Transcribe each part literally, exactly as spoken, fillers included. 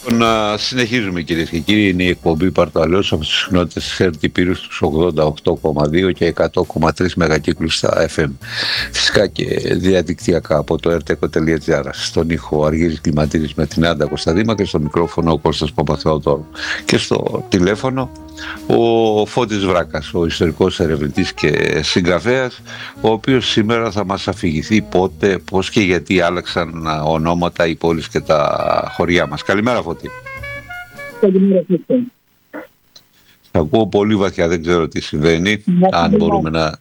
Να συνεχίζουμε, κυρίες και κύριοι. Είναι η εκπομπή Παρταλός από τις συχνότητες της Ερ Τι Πύρους στους ογδόντα οκτώ κόμμα δύο και εκατό κόμμα τρία μεγακύκλους στα εφ εμ. Φυσικά και διαδικτυακά από το ερτέκο τελεία τζι άρ. Στον ήχο Αργύρης Κλιματίδης με την Άντα Κωνσταντίμα και στο μικρόφωνο ο Κώστας Παπαθεοδόρου. Και στο τηλέφωνο ο Φώτης Βράκας, ο ιστορικός ερευνητής και συγγραφέας, ο οποίος σήμερα θα μας αφηγηθεί πότε, πώς και γιατί άλλαξαν ονόματα οι πόλεις και τα χωριά μας. Καλημέρα, Φώτη. Καλημέρα, Φώτη. Θα ακούω πολύ βαθιά, δεν ξέρω τι συμβαίνει, να, αν μπορούμε να...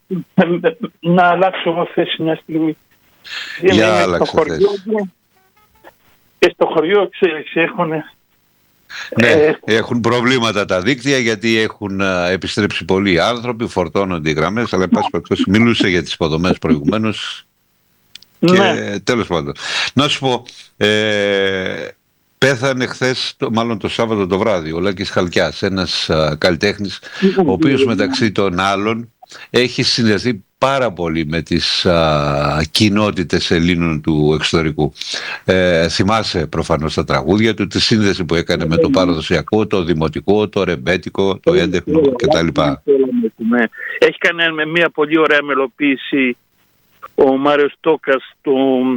Να αλλάξω εγώ θέση μια στιγμή. Για άλλαξε θέση. Και στο χωριό, ξέρεις, έχουν... Ναι, ε, έχουν προβλήματα τα δίκτυα γιατί έχουν α, επιστρέψει πολλοί άνθρωποι, φορτώνονται οι γραμμές, αλλά εν πάση περιπτώσει μιλούσε για τις υποδομές προηγουμένως και ναι. Τέλος πάντων. Να σου πω, ε, πέθανε χθες, το, μάλλον το Σάββατο το βράδυ, ο Λάκης Χαλκιάς, ένας α, καλλιτέχνης, ο οποίος μεταξύ των άλλων έχει συνδεθεί πάρα πολύ με τις α, κοινότητες Ελλήνων του εξωτερικού. Ε, θυμάσαι προφανώς τα τραγούδια του, τη σύνδεση που έκανε με το παραδοσιακό, το δημοτικό, το ρεμπέτικο, το έντεχνο κτλ. Έχει κάνει με μια πολύ ωραία μελοποίηση ο Μάριος Τόκας του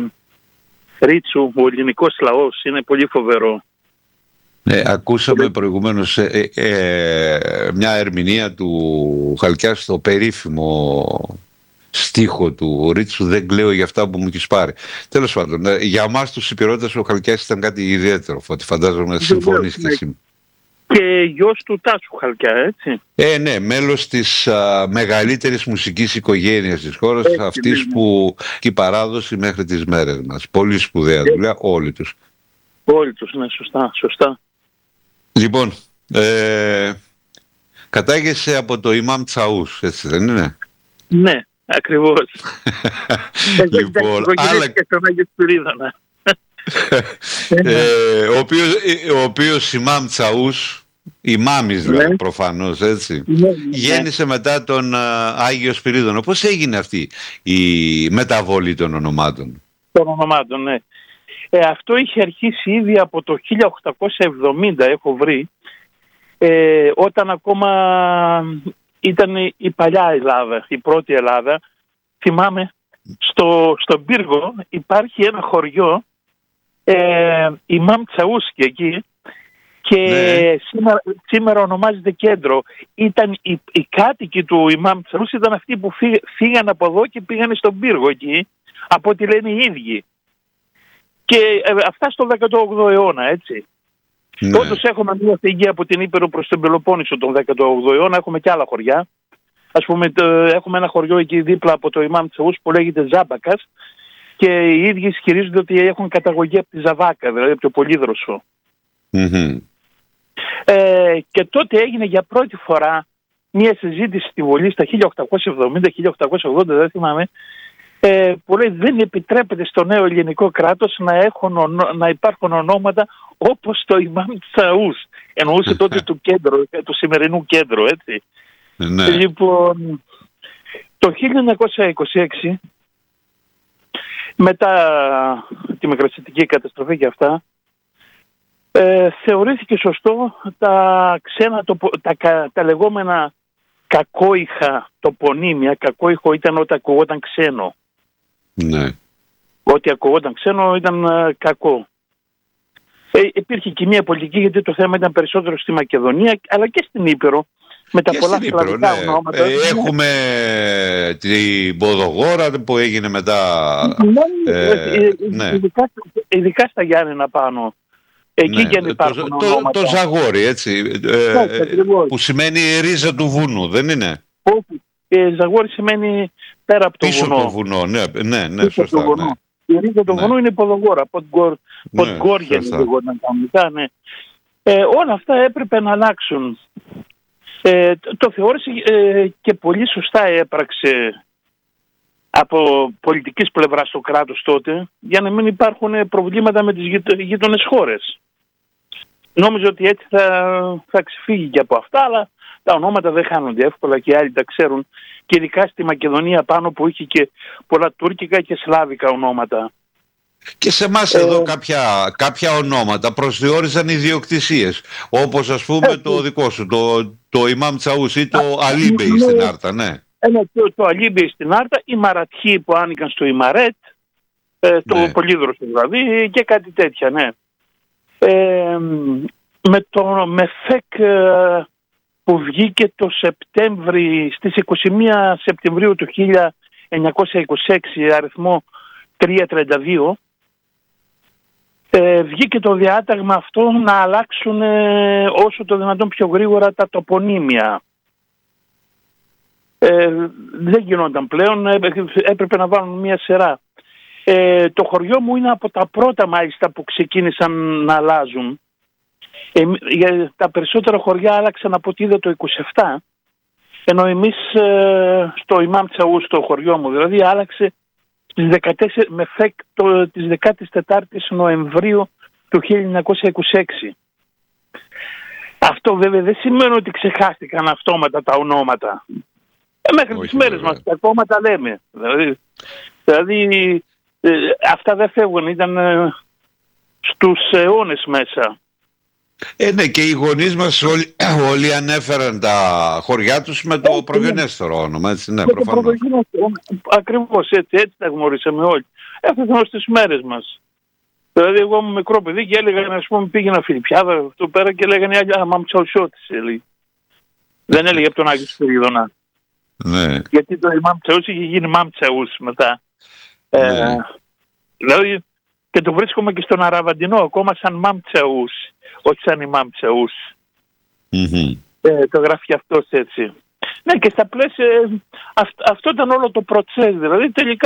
Ρίτσου, ο ελληνικός λαός, είναι πολύ φοβερό. Ναι, ακούσαμε προηγουμένως ε, ε, μια ερμηνεία του Χαλκιά στο περίφημο στίχο του Ρίτσου, δεν κλαίω για αυτά που μου έχεις πάρει. Τέλος πάντων, για εμάς τους υπηρώτες ο Χαλκιάς ήταν κάτι ιδιαίτερο, Φώτη, φαντάζομαι συμφωνείς και εσύ. Και γιος του Τάσου Χαλκιά, έτσι. Ε, ναι, μέλος της α, μεγαλύτερης μουσικής οικογένειας της χώρας, έτσι, αυτής ναι, που και η παράδοση μέχρι τις μέρες μας. Πολύ σπουδαία δουλειά, όλοι τους. Όλοι τους, ναι, σωστά, σωστά. Λοιπόν, ε, κατάγεσαι από το Ιμάμ Τσαούς, έτσι δεν είναι? Ναι, ακριβώς. Λοιπόν, άλλα... και στον Άγιο Σπυρίδωνα. ε, ο οποίος, ο οποίος Ιμάμ Τσαούς, Ιμάμις δηλαδή, ναι, προφανώς, έτσι, ναι, ναι, γέννησε μετά τον α, Άγιο Σπυρίδωνα. Πώς έγινε αυτή η μεταβολή των ονομάτων? Των ονομάτων, ναι. Ε, αυτό είχε αρχίσει ήδη από το χίλια οκτακόσια εβδομήντα, έχω βρει, ε, όταν ακόμα ήταν η παλιά Ελλάδα, η πρώτη Ελλάδα. Θυμάμαι, στο, στον Πύργο υπάρχει ένα χωριό, ε, Ιμάμ Τσαούσκι εκεί, και ναι, σήμερα, σήμερα ονομάζεται Κέντρο. Ήταν οι, οι κάτοικοι του Ιμάμ Τσαούσκι, ήταν αυτοί που φύ, φύγαν από εδώ και πήγαν στον Πύργο εκεί, από ό,τι λένε οι ίδιοι. Και ε, αυτά στο δέκατο όγδοο αιώνα, έτσι. Ναι. Όντως έχουμε μια φυγή από την Ήπειρο προς τον Πελοπόννησο τον δέκατο όγδοο αιώνα, έχουμε και άλλα χωριά. Ας πούμε, το, έχουμε ένα χωριό εκεί δίπλα από το Ιμάμ Τσαούς που λέγεται Ζάμπακας και οι ίδιοι ισχυρίζονται ότι έχουν καταγωγή από τη Ζαβάκα, δηλαδή από το Πολύδροσο. Mm-hmm. Ε, και τότε έγινε για πρώτη φορά μια συζήτηση στη Βουλή στα χίλια οκτακόσια εβδομήντα χίλια οκτακόσια ογδόντα, δεν θυμάμαι, Ε, που λέει δεν επιτρέπεται στο νέο ελληνικό κράτος να, έχουν, να υπάρχουν ονόματα όπως το Ιμάμ Τσαούς. Εννοούσε τότε του κέντρου, του σημερινού κέντρου, έτσι. Ναι. Λοιπόν, το χίλια εννιακόσια είκοσι έξι, μετά τη μικρασιατική καταστροφή και αυτά, ε, θεωρήθηκε σωστό τα ξένα, το, τα, τα λεγόμενα κακόηχα τοπονύμια. Κακόηχο ήταν όταν ακουγόταν ξένο. Ναι. Ό,τι ακουγόταν ξένο ήταν uh, κακό. Ε, υπήρχε και μια πολιτική, γιατί το θέμα ήταν περισσότερο στη Μακεδονία αλλά και στην Ήπειρο, με τα και πολλά σλαβικά ναι, ονόματα. Ε, έχουμε την Ποδογόρα που έγινε μετά. Ναι, ε, ναι. Ειδικά, ειδικά στα Γιάννενα πάνω. Εκεί ναι, και αν υπάρχουν το, ονόματα. Το, το Ζαγόρι, έτσι, ε, ε, που σημαίνει ρίζα του βουνού, δεν είναι? Όχι. Ε, Ζαγόρι σημαίνει πέρα από το πίσω βουνό. Το βουνό, ναι, ναι, ναι, πίσω σωστά. Ναι. Η ρίζα του ναι. βουνού είναι η Ποδογόρα, Ποντγκόρια ναι, λεγόταν κανονικά, ναι. Ε, όλα αυτά έπρεπε να αλλάξουν. Ε, το θεώρησε ε, και πολύ σωστά έπραξε από πολιτικής πλευράς το κράτος τότε, για να μην υπάρχουν προβλήματα με τις γείτονες χώρες. Νόμιζα ότι έτσι θα, θα ξεφύγει και από αυτά, αλλά τα ονόματα δεν χάνονται εύκολα και άλλοι τα ξέρουν. Και ειδικά στη Μακεδονία πάνω που είχε και πολλά τουρκικά και σλάβικα ονόματα. Και σε εμάς Ε, εδώ κάποια, κάποια ονόματα προσδιορίζαν ιδιοκτησίες. Όπως ας πούμε ε, το δικό σου, το, το Ιμάμ Τσαούς ή το α, Αλίμπεϊ ναι, στην Άρτα, ναι. ε, ναι, το, το Αλίμπεϊ στην Άρτα, οι Μαρατιοί που άνοικαν στο Ιμαρέτ, ε, το Ναι. Πολύδροσο δηλαδή και κάτι τέτοια, ναι. Ε, με το με ΦΕΚ ε, που βγήκε το Σεπτέμβρη, στις είκοσι μία Σεπτεμβρίου του χίλια εννιακόσια είκοσι έξι, αριθμό τριακόσια τριάντα δύο, ε, βγήκε το διάταγμα αυτό να αλλάξουν ε, όσο το δυνατόν πιο γρήγορα τα τοπονύμια. Ε, δεν γινόταν πλέον, ε, έπρεπε να βάλουν μια σειρά. Ε, το χωριό μου είναι από τα πρώτα μάλιστα που ξεκίνησαν να αλλάζουν. Ε, τα περισσότερα χωριά άλλαξαν από ό,τι είδα το είκοσι επτά, ενώ εμείς ε, στο Ιμάμ Τσαούς, στο χωριό μου δηλαδή, άλλαξε στις δεκατέσσερις, με ΦΕΚ το, της δεκάτης τέταρτης Νοεμβρίου του χίλια εννιακόσια είκοσι έξι. Αυτό βέβαια δεν σημαίνει ότι ξεχάστηκαν αυτόματα τα ονόματα. Ε, μέχρι Όχι, τις μέρες βέβαια. μας τα ακόμα τα λέμε. Δηλαδή, δηλαδή ε, αυτά δεν φεύγουν, ήταν ε, στους αιώνες μέσα. Ε, ναι, και οι γονείς μας όλοι, όλοι ανέφεραν τα χωριά τους με το Έτσι, προγενέστερο όνομα, έτσι, ναι, Με το προφανώς. προπογενέστερο, ακριβώς έτσι, έτσι τα γνωρίσαμε όλοι. Έφτασαν ως τις μέρες μας. Δηλαδή, εγώ ήμουν μικρό παιδί και έλεγα, ας πούμε, πήγαινα Φιλιππιάδα αυτό πέρα και λέγανε οι άλλοι, α, Μαμτσαουσιώτης, έλεγε. Δεν έλεγε από τον Άγιο Σπυρίδωνα. Ναι, Γιατί το Ιμάμ Τσαούς είχε γίνει Μαμ Τσαούς μετά. ναι. Ε, δηλαδή, και το βρίσκομαι και στον Αραβαντινό, ακόμα σαν Μαμ Τσαούς, όχι σαν Ιμάμ Τσαούς. Μμμ. Ε, το γράφει αυτός έτσι. Ναι, και στα πλαίσια, αυ- αυτό ήταν όλο το προτσές, δηλαδή τελικά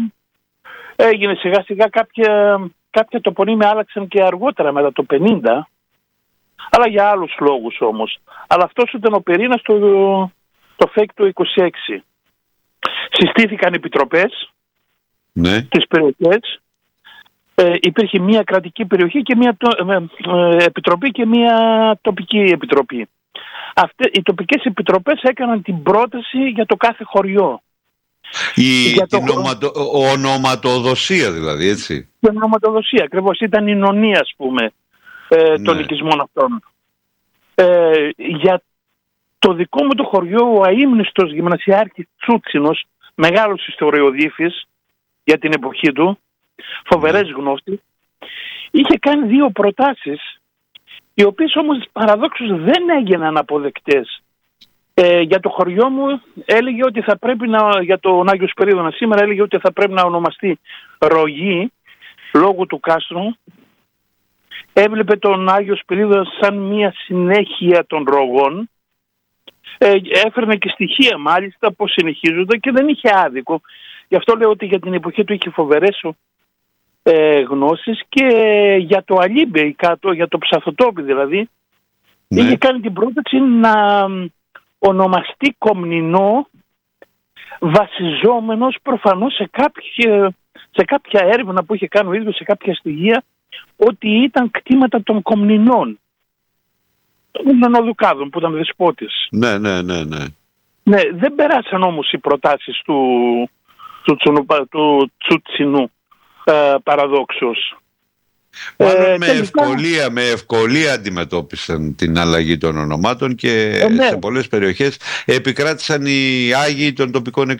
έγινε σιγά σιγά κάποια, κάποια τοπονύμια άλλαξαν και αργότερα μετά το πενήντα, αλλά για άλλους λόγους όμως. Αλλά αυτός ήταν ο πυρήνας το, το ΦΕΚ του είκοσι έξι. Συστήθηκαν επιτροπές Ναι. στις περιοχές, ε, υπήρχε μια κρατική περιοχή και μια το, ε, ε, επιτροπή και μια τοπική επιτροπή. Αυτές, οι τοπικές επιτροπές έκαναν την πρόταση για το κάθε χωριό. Η, Για το την χωρο- οματο, ονοματοδοσία δηλαδή, έτσι. Και ονοματοδοσία, ακριβώς ήταν η νονή, ας πούμε, ε, των Ναι. οικισμών αυτών. Ε, για το δικό μου το χωριό, ο αείμνηστος γυμνασιάρχης Τσούτσινος, μεγάλος ιστοριοδίφης για την εποχή του, φοβερές γνώστης, είχε κάνει δύο προτάσεις, οι οποίες όμως παραδόξως δεν έγιναν αποδεκτές. Ε, για το χωριό μου έλεγε ότι θα πρέπει να, για τον Άγιο Σπυρίδωνα σήμερα έλεγε ότι θα πρέπει να ονομαστεί Ρογή λόγω του κάστρου. Έβλεπε τον Άγιο Σπυρίδωνα σαν μια συνέχεια των ρογών. Ε, έφερνε και στοιχεία μάλιστα πως συνεχίζονται και δεν είχε άδικο. Γι' αυτό λέω ότι για την εποχή του είχε φοβερές ε, γνώσεις και για το Αλίμπεϊ κάτω, για το Ψαθοτόπι δηλαδή, Ναι. είχε κάνει την πρόταση να ονομαστεί Κομνηνό, βασιζόμενος προφανώς σε κάποια, σε κάποια έρευνα που είχε κάνει ο ίδιος, σε κάποια στοιχεία, ότι ήταν κτήματα των Κομνηνών, των Μενοδουκάδων που ήταν δεσπότες. Ναι, ναι, ναι, ναι. Ναι, δεν περάσαν όμως οι προτάσεις του, του, Τσουνου, του Τσουτσινού, ε, παραδόξως. Μάλλον Ε, με, τελικά- ευκολία, με ευκολία αντιμετώπισαν την αλλαγή των ονομάτων και Ε, ναι. σε πολλές περιοχές επικράτησαν οι Άγιοι των τοπικών